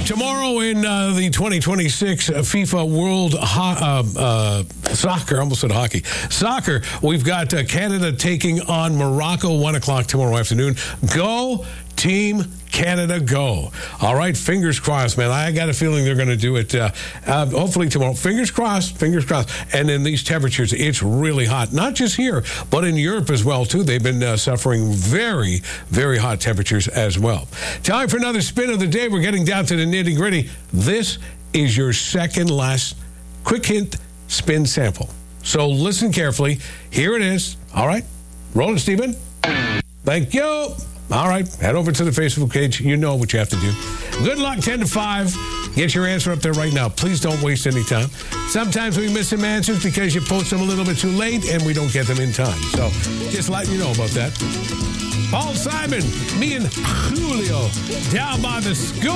Tomorrow in the 2026 FIFA World Soccer, I almost said hockey, soccer, we've got Canada taking on Morocco, 1 o'clock tomorrow afternoon. Go, Team Canada, go. All right, fingers crossed, man. I got a feeling they're going to do it hopefully tomorrow. Fingers crossed, fingers crossed. And in these temperatures, it's really hot. Not just here, but in Europe as well, too. They've been suffering very, very hot temperatures as well. Time for another spin of the day. We're getting down to the nitty-gritty. This is your second last quick hint spin sample. So listen carefully. Here it is. All right. Roll it, Stephen. Thank you. All right, head over to the Facebook page. You know what you have to do. Good luck, 10 to 5. Get your answer up there right now. Please don't waste any time. Sometimes we miss some answers because you post them a little bit too late and we don't get them in time. So just letting you know about that. Paul Simon, me and Julio down by the school.